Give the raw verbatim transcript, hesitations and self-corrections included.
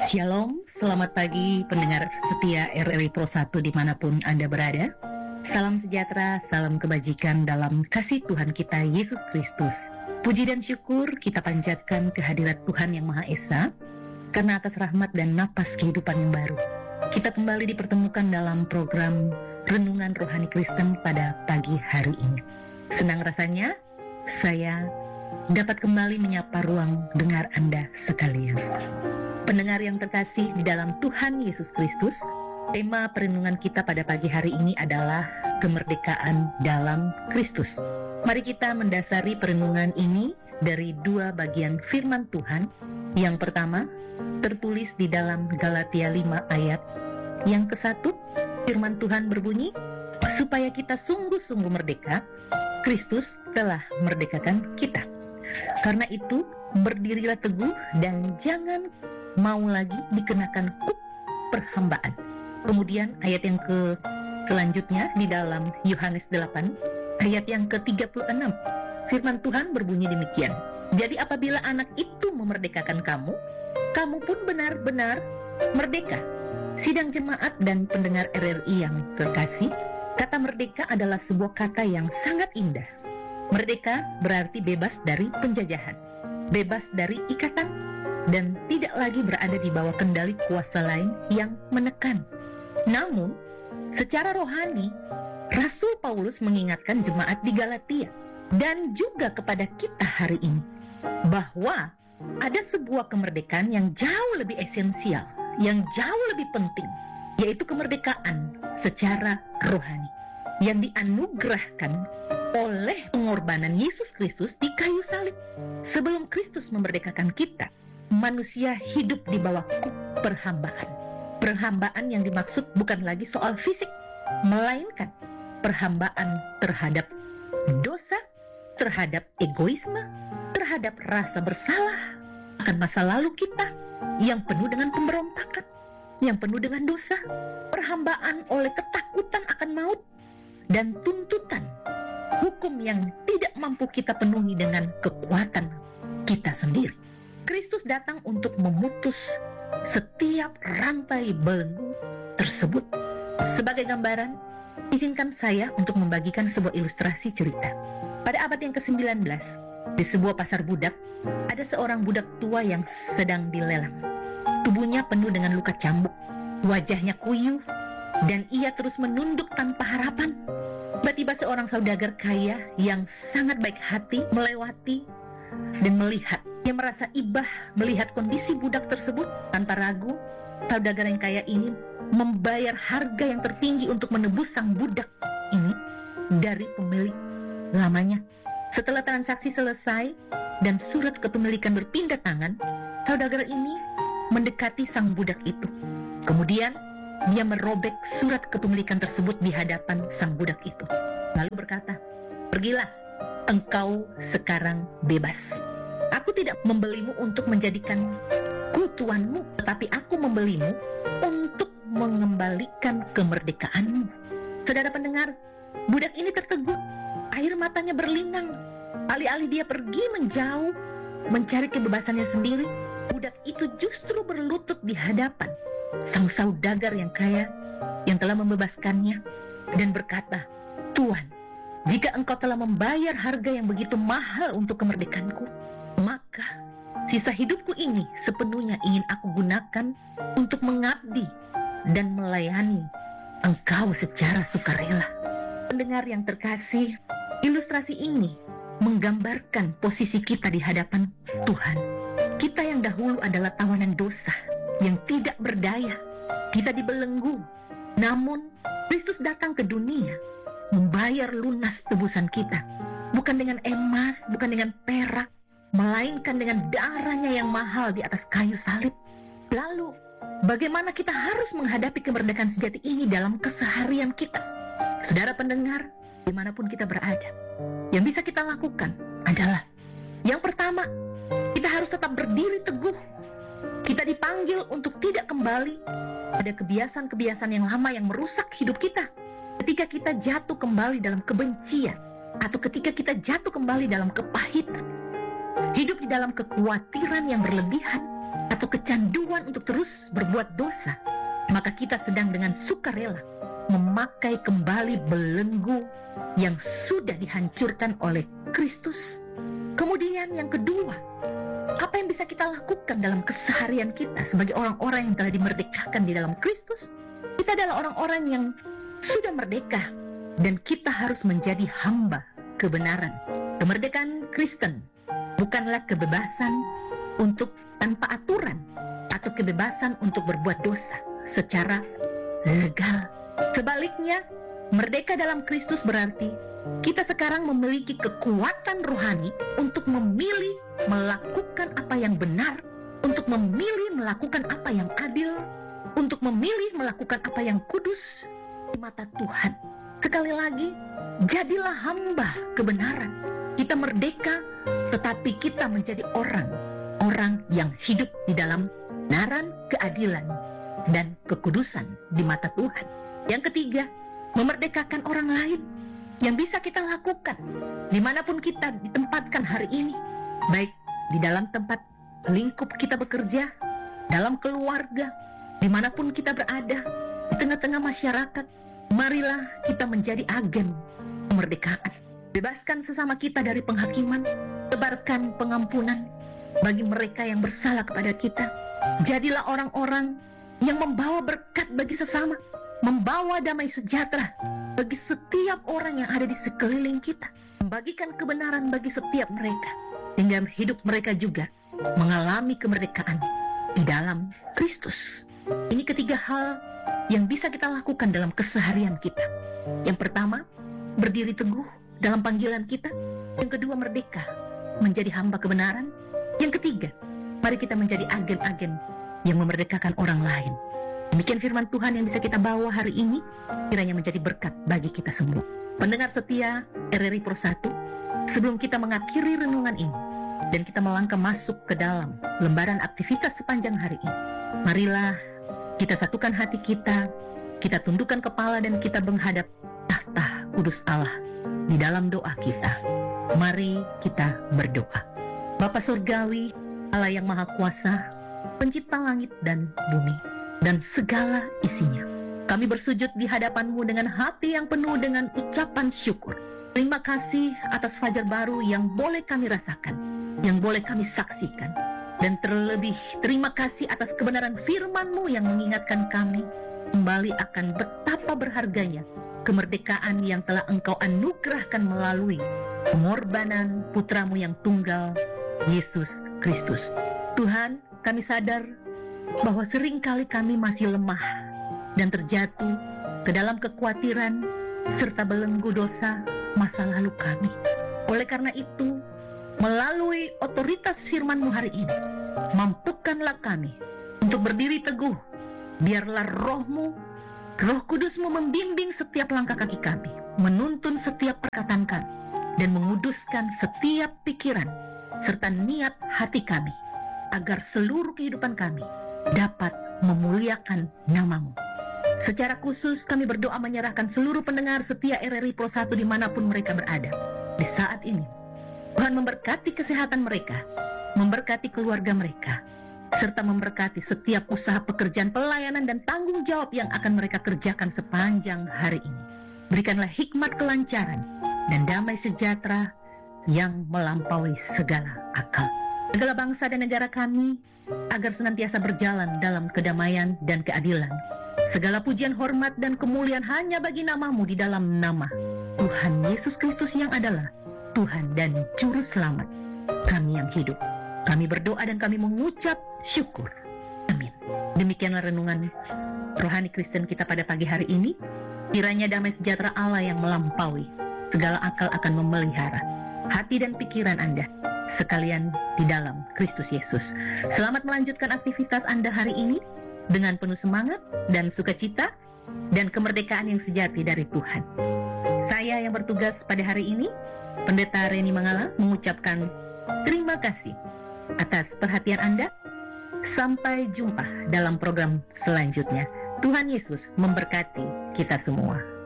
Shalom, selamat pagi pendengar setia R R I Pro satu dimanapun Anda berada. Salam sejahtera, salam kebajikan dalam kasih Tuhan kita Yesus Kristus. Puji dan syukur kita panjatkan kehadirat Tuhan Yang Maha Esa, karena atas rahmat dan napas kehidupan yang baru, kita kembali dipertemukan dalam program Renungan Rohani Kristen pada pagi hari ini. Senang rasanya saya dapat kembali menyapa ruang dengar Anda sekalian. Pendengar yang terkasih di dalam Tuhan Yesus Kristus, tema perenungan kita pada pagi hari ini adalah kemerdekaan dalam Kristus. Mari kita mendasari perenungan ini dari dua bagian firman Tuhan. Yang pertama, tertulis di dalam Galatia lima ayat yang kesatu, firman Tuhan berbunyi, supaya kita sungguh-sungguh merdeka, Kristus telah merdekakan kita. Karena itu, berdirilah teguh dan jangan mau lagi dikenakan hukum perhambaan. Kemudian ayat yang ke selanjutnya di dalam Yohanes delapan ayat yang ke tiga puluh enam, firman Tuhan berbunyi demikian, jadi apabila anak itu memerdekakan kamu, kamu pun benar-benar merdeka. Sidang jemaat dan pendengar R R I yang terkasih, kata merdeka adalah sebuah kata yang sangat indah. Merdeka berarti bebas dari penjajahan, bebas dari ikatan, dan tidak lagi berada di bawah kendali kuasa lain yang menekan. Namun, secara rohani, Rasul Paulus mengingatkan jemaat di Galatia dan juga kepada kita hari ini bahwa ada sebuah kemerdekaan yang jauh lebih esensial, yang jauh lebih penting, yaitu kemerdekaan secara rohani yang dianugerahkan oleh pengorbanan Yesus Kristus di kayu salib. Sebelum Kristus memerdekakan kita, manusia hidup di bawah kuk perhambaan. Perhambaan yang dimaksud bukan lagi soal fisik, melainkan perhambaan terhadap dosa, terhadap egoisme, terhadap rasa bersalah akan masa lalu kita yang penuh dengan pemberontakan, yang penuh dengan dosa, perhambaan oleh ketakutan akan maut, dan tuntutan hukum yang tidak mampu kita penuhi dengan kekuatan kita sendiri. Kristus datang untuk memutus setiap rantai belenggu tersebut. Sebagai gambaran, izinkan saya untuk membagikan sebuah ilustrasi cerita. Pada abad yang kesembilan belas, di sebuah pasar budak, ada seorang budak tua yang sedang dilelang. Tubuhnya penuh dengan luka cambuk, wajahnya kuyuh, dan ia terus menunduk tanpa harapan. Tiba-tiba seorang saudagar kaya yang sangat baik hati melewati dan melihat. Dia merasa ibah melihat kondisi budak tersebut. Tanpa ragu, saudagar yang kaya ini membayar harga yang tertinggi untuk menebus sang budak ini dari pemilik lamanya. Setelah transaksi selesai dan surat kepemilikan berpindah tangan, saudagar ini mendekati sang budak itu. Kemudian dia merobek surat kepemilikan tersebut di hadapan sang budak itu, lalu berkata, "Pergilah, engkau sekarang bebas. Aku tidak membelimu untuk menjadikanku tuanmu, tetapi aku membelimu untuk mengembalikan kemerdekaanmu." Saudara pendengar, budak ini tertegun, air matanya berlinang. Alih-alih dia pergi menjauh, mencari kebebasannya sendiri, budak itu justru berlutut di hadapan sang saudagar yang kaya yang telah membebaskannya dan berkata, "Tuan, jika engkau telah membayar harga yang begitu mahal untuk kemerdekaanku, maka sisa hidupku ini sepenuhnya ingin aku gunakan untuk mengabdi dan melayani engkau secara sukarela." Pendengar yang terkasih, ilustrasi ini menggambarkan posisi kita di hadapan Tuhan. Kita yang dahulu adalah tawanan dosa, yang tidak berdaya, kita dibelenggu. Namun, Kristus datang ke dunia, membayar lunas tebusan kita, bukan dengan emas, bukan dengan perak, melainkan dengan darahnya yang mahal di atas kayu salib. Lalu, bagaimana kita harus menghadapi kemerdekaan sejati ini dalam keseharian kita? Saudara pendengar, dimanapun kita berada, yang bisa kita lakukan adalah, yang pertama, kita harus tetap berdiri teguh. Kita dipanggil untuk tidak kembali pada kebiasaan-kebiasaan yang lama yang merusak hidup kita. Ketika kita jatuh kembali dalam kebencian, atau ketika kita jatuh kembali dalam kepahitan, hidup di dalam kekhawatiran yang berlebihan, atau kecanduan untuk terus berbuat dosa, maka kita sedang dengan sukarela memakai kembali belenggu yang sudah dihancurkan oleh Kristus. Kemudian yang kedua, apa yang bisa kita lakukan dalam keseharian kita sebagai orang-orang yang telah dimerdekakan di dalam Kristus? Kita adalah orang-orang yang sudah merdeka, dan kita harus menjadi hamba kebenaran. Kemerdekaan Kristen bukanlah kebebasan untuk tanpa aturan atau kebebasan untuk berbuat dosa secara legal. Sebaliknya, merdeka dalam Kristus berarti kita sekarang memiliki kekuatan rohani untuk memilih melakukan apa yang benar, untuk memilih melakukan apa yang adil, untuk memilih melakukan apa yang kudus di mata Tuhan. Sekali lagi, jadilah hamba kebenaran. Kita merdeka, tetapi kita menjadi orang orang yang hidup di dalam kebenaran, keadilan, dan kekudusan di mata Tuhan. Yang ketiga, memerdekakan orang lain. Yang bisa kita lakukan dimanapun kita ditempatkan hari ini, baik di dalam tempat lingkup kita bekerja, dalam keluarga, dimanapun kita berada, di tengah-tengah masyarakat, marilah kita menjadi agen kemerdekaan. Bebaskan sesama kita dari penghakiman, tebarkan pengampunan bagi mereka yang bersalah kepada kita. Jadilah orang-orang yang membawa berkat bagi sesama, membawa damai sejahtera bagi setiap orang yang ada di sekeliling kita, membagikan kebenaran bagi setiap mereka, sehingga hidup mereka juga mengalami kemerdekaan di dalam Kristus. Ini ketiga hal yang bisa kita lakukan dalam keseharian kita. Yang pertama, berdiri teguh dalam panggilan kita. Yang kedua, merdeka menjadi hamba kebenaran. Yang ketiga, mari kita menjadi agen-agen yang memerdekakan orang lain. Demikian firman Tuhan yang bisa kita bawa hari ini, kiranya menjadi berkat bagi kita semua. Pendengar setia R R I Pro satu, sebelum kita mengakhiri renungan ini dan kita melangkah masuk ke dalam lembaran aktivitas sepanjang hari ini, marilah kita satukan hati kita, kita tundukkan kepala dan kita menghadap tahta kudus Allah di dalam doa kita. Mari kita berdoa. Bapa Surgawi, Allah yang Maha Kuasa, Pencipta langit dan bumi dan segala isinya, kami bersujud di hadapan-Mu dengan hati yang penuh dengan ucapan syukur. Terima kasih atas fajar baru yang boleh kami rasakan, yang boleh kami saksikan. Dan terlebih terima kasih atas kebenaran firman-Mu yang mengingatkan kami kembali akan betapa berharganya kemerdekaan yang telah Engkau anugerahkan melalui pengorbanan Putra-Mu yang tunggal, Yesus Kristus. Tuhan, kami sadar bahwa seringkali kami masih lemah dan terjatuh ke dalam kekhawatiran serta belenggu dosa masa lalu kami. Oleh karena itu, melalui otoritas firman-Mu hari ini, mampukanlah kami untuk berdiri teguh. Biarlah Roh-Mu, Roh Kudus-Mu membimbing setiap langkah kaki kami, menuntun setiap perkataan kami, dan menguduskan setiap pikiran serta niat hati kami, agar seluruh kehidupan kami dapat memuliakan nama-Mu. Secara khusus kami berdoa menyerahkan seluruh pendengar setia R R I Pro satu dimanapun mereka berada di saat ini. Tuhan memberkati kesehatan mereka, memberkati keluarga mereka, serta memberkati setiap usaha pekerjaan, pelayanan, dan tanggung jawab yang akan mereka kerjakan sepanjang hari ini. Berikanlah hikmat kelancaran dan damai sejahtera yang melampaui segala akal. Segala bangsa dan negara kami agar senantiasa berjalan dalam kedamaian dan keadilan. Segala pujian, hormat, dan kemuliaan hanya bagi nama-Mu di dalam nama Tuhan Yesus Kristus yang adalah Tuhan dan Juru Selamat kami yang hidup. Kami berdoa dan kami mengucap syukur. Amin. Demikianlah renungan rohani Kristen kita pada pagi hari ini. Kiranya damai sejahtera Allah yang melampaui segala akal akan memelihara hati dan pikiran Anda sekalian di dalam Kristus Yesus. Selamat melanjutkan aktivitas Anda hari ini dengan penuh semangat dan sukacita dan kemerdekaan yang sejati dari Tuhan. Saya yang bertugas pada hari ini, Pendeta Reni Mangala, mengucapkan terima kasih atas perhatian Anda. Sampai jumpa dalam program selanjutnya. Tuhan Yesus memberkati kita semua.